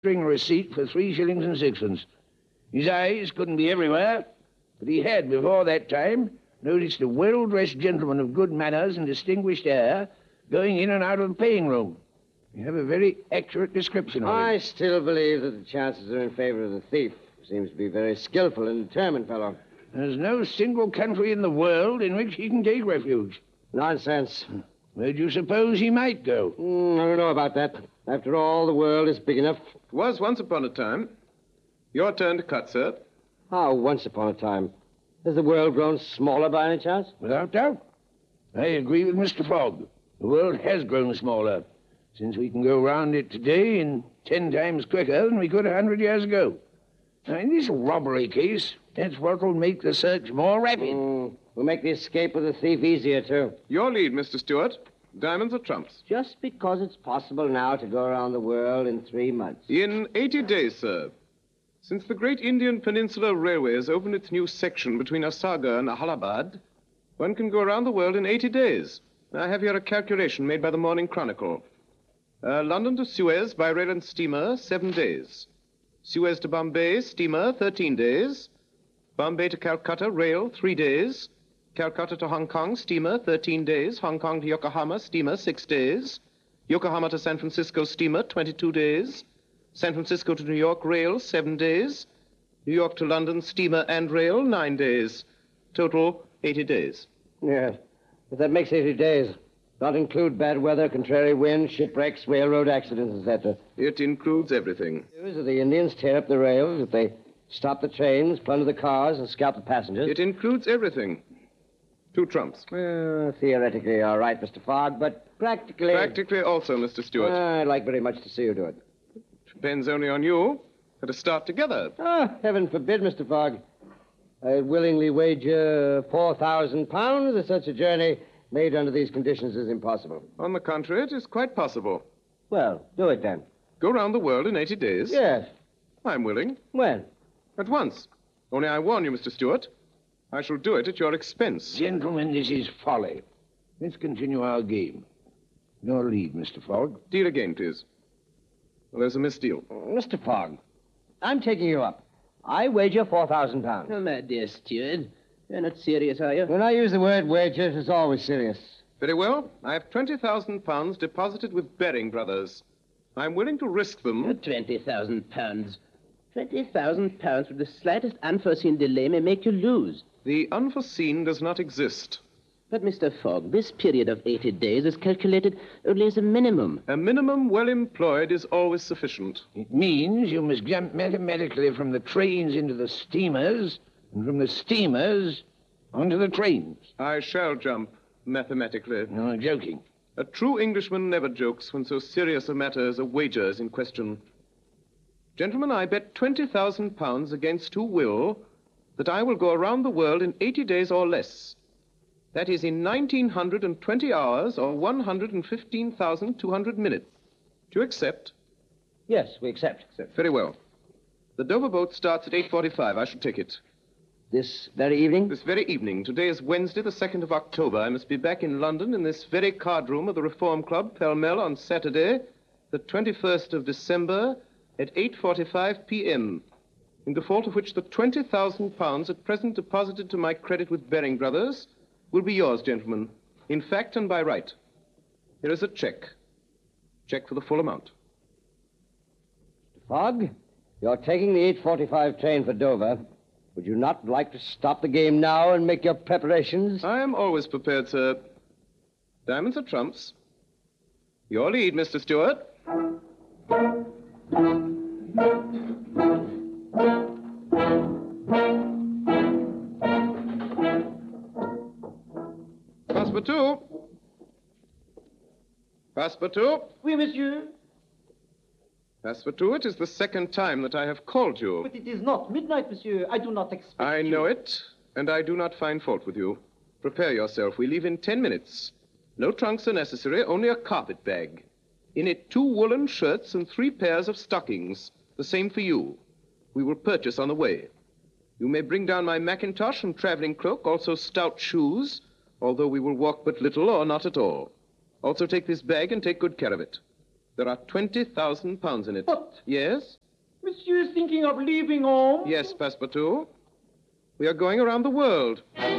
string receipt for 3 shillings and sixpence. His eyes couldn't be everywhere, but he had, before that time, noticed a well-dressed gentleman of good manners and distinguished air going in and out of the paying room. You have a very accurate description of him. I still believe that the chances are in favor of the thief. Seems to be a very skillful and determined fellow. There's no single country in the world in which he can take refuge. Nonsense. Where do you suppose he might go? I don't know about that. After all, the world is big enough. It was once upon a time. Your turn to cut, sir. How once upon a time? Has the world grown smaller by any chance? Without doubt. I agree with Mr. Fogg. The world has grown smaller, since we can go round it today in 10 times quicker than we could 100 years ago. Now, in this robbery case, that's what will make the search more rapid. Will make the escape of the thief easier, too. Your lead, Mr. Stewart. Diamonds or trumps? Just because it's possible now to go around the world in 3 months. In 80 days, sir. Since the great Indian Peninsula Railway has opened its new section between Asagar and Allahabad, one can go around the world in 80 days. I have here a calculation made by the Morning Chronicle. London to Suez by rail and steamer, 7 days. Suez to Bombay, steamer, 13 days. Bombay to Calcutta, rail, 3 days. Calcutta to Hong Kong, steamer, 13 days. Hong Kong to Yokohama, steamer, 6 days. Yokohama to San Francisco, steamer, 22 days. San Francisco to New York, rail, 7 days. New York to London, steamer and rail, 9 days. Total, 80 days. Yes, but that makes 80 days. Not include bad weather, contrary winds, shipwrecks, railroad accidents, etc. It includes everything. If the Indians tear up the rails, if they stop the trains, plunder the cars, and scalp the passengers. It includes everything. 2 trumps. Theoretically, all right, Mr. Fogg, but practically... Practically also, Mr. Stewart. I'd like very much to see you do it. Depends only on you. Let us start together. Heaven forbid, Mr. Fogg. I'd willingly wager £4,000 that such a journey made under these conditions is impossible. On the contrary, it is quite possible. Well, do it then. Go round the world in 80 days? Yes. I'm willing. When? At once. Only I warn you, Mr. Stewart, I shall do it at your expense. Gentlemen, this is folly. Let's continue our game. Your lead, Mr. Fogg. Deal again, please. Well, there's a misdeal. Mr. Fogg, I'm taking you up. I wager £4,000. Oh, my dear Stewart, you're not serious, are you? When I use the word wager, it's always serious. Very well. I have £20,000 deposited with Baring Brothers. I'm willing to risk them. £20,000. £20,000 with the slightest unforeseen delay may make you lose. The unforeseen does not exist. But, Mr. Fogg, this period of 80 days is calculated only as a minimum. A minimum well employed is always sufficient. It means you must jump mathematically from the trains into the steamers, and from the steamers onto the trains. I shall jump mathematically. No, I'm joking. A true Englishman never jokes when so serious a matter as a wager is in question. Gentlemen, I bet £20,000 against who will that I will go around the world in 80 days or less. That is in 1,920 hours or 115,200 minutes. Do you accept? Yes, we accept. Very well. The Dover boat starts at 8:45. I shall take it. This very evening? This very evening. Today is Wednesday, the 2nd of October. I must be back in London in this very card room of the Reform Club, Pall Mall, on Saturday, the 21st of December, at 8:45 p.m., in default of which the £20,000 at present deposited to my credit with Baring Brothers will be yours, gentlemen, in fact and by right. Here is a check. Check for the full amount. Fogg, you're taking the 8:45 train for Dover. Would you not like to stop the game now and make your preparations? I am always prepared, sir. Diamonds or trumps? Your lead, Mr. Stewart. Passepartout. Passepartout. Oui, monsieur. Passepartout, it is the 2nd time that I have called you. But it is not midnight, monsieur. I do not expect I you. know it, and I do not find fault with you. Prepare yourself. We leave in 10 minutes. No trunks are necessary, only a carpet bag. In it 2 woolen shirts and 3 pairs of stockings. The same for you. We will purchase on the way. You may bring down my mackintosh and traveling cloak, also stout shoes, although we will walk but little or not at all. Also take this bag and take good care of it. There are 20,000 pounds in it. But Yes? Monsieur is thinking of leaving home? Yes, Passepartout. We are going around the world.